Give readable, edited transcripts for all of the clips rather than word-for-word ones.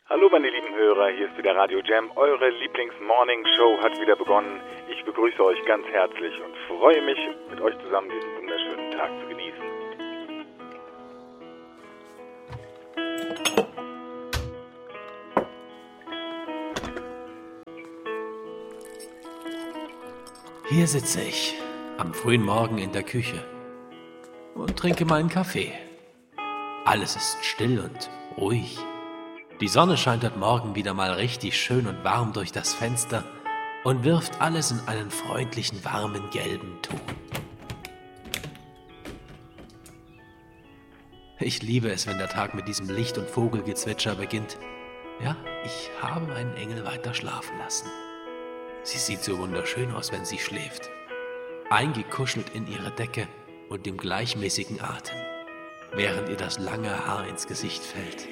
Hallo meine lieben Hörer, hier ist wieder Radio Jam. Eure Lieblings-Morning-Show hat wieder begonnen. Ich begrüße euch ganz herzlich und freue mich, mit euch zusammen diesen wunderschönen Tag zu genießen. Hier sitze ich am frühen Morgen in der Küche und trinke meinen Kaffee. Alles ist still und ruhig. Die Sonne scheint heute Morgen wieder mal richtig schön und warm durch das Fenster und wirft alles in einen freundlichen, warmen, gelben Ton. Ich liebe es, wenn der Tag mit diesem Licht- und Vogelgezwitscher beginnt. Ja, ich habe meinen Engel weiter schlafen lassen. Sie sieht so wunderschön aus, wenn sie schläft. Eingekuschelt in ihre Decke und dem gleichmäßigen Atem, während ihr das lange Haar ins Gesicht fällt.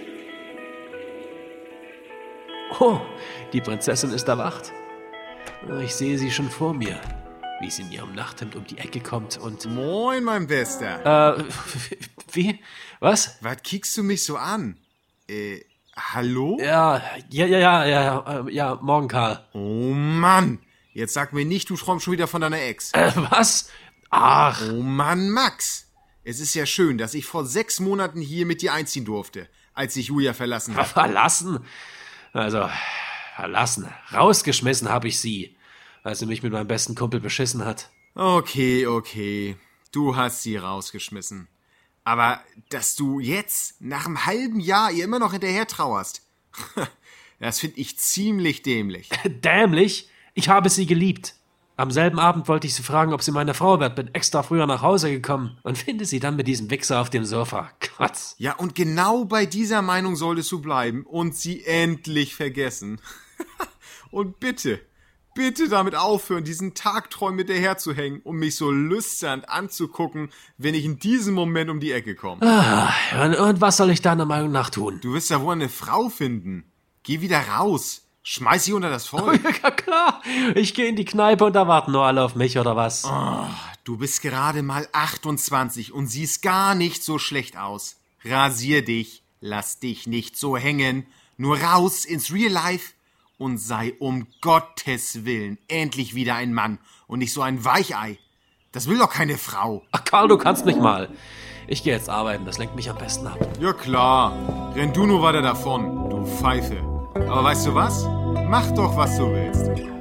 Oh, die Prinzessin ist erwacht. Ich sehe sie schon vor mir, wie sie in ihrem Nachthemd um die Ecke kommt und... Moin, mein Bester. Wie? Was? Was kickst du mich so an? Hallo? Ja, morgen, Karl. Oh Mann, jetzt sag mir nicht, du träumst schon wieder von deiner Ex. Was? Ach. Oh Mann, Max. Es ist ja schön, dass ich vor 6 Monaten hier mit dir einziehen durfte, als ich Julia verlassen habe. Verlassen? Also, verlassen. Rausgeschmissen habe ich sie, als sie mich mit meinem besten Kumpel beschissen hat. Okay. Du hast sie rausgeschmissen. Aber dass du jetzt, nach einem halben Jahr, ihr immer noch hinterher trauerst, das finde ich ziemlich dämlich. Dämlich? Ich habe sie geliebt. Am selben Abend wollte ich sie fragen, ob sie meine Frau wird, bin extra früher nach Hause gekommen und finde sie dann mit diesem Wichser auf dem Sofa. Gott. Ja, und genau bei dieser Meinung solltest du bleiben und sie endlich vergessen. Und bitte damit aufhören, diesen Tagträumen hinterher zu hängen und mich so lüstern anzugucken, wenn ich in diesem Moment um die Ecke komme. Und was soll ich deiner Meinung nach tun? Du wirst ja wohl eine Frau finden. Geh wieder raus. Schmeiß sie unter das Volk. Ja klar, ich gehe in die Kneipe und da warten nur alle auf mich, oder was? Oh, du bist gerade mal 28 und siehst gar nicht so schlecht aus. Rasier dich, lass dich nicht so hängen. Nur raus ins Real Life und sei um Gottes Willen endlich wieder ein Mann und nicht so ein Weichei. Das will doch keine Frau. Ach Karl, du kannst mich mal. Ich gehe jetzt arbeiten, das lenkt mich am besten ab. Ja klar, renn du nur weiter davon, du Pfeife. Aber weißt du was? Mach doch, was du willst.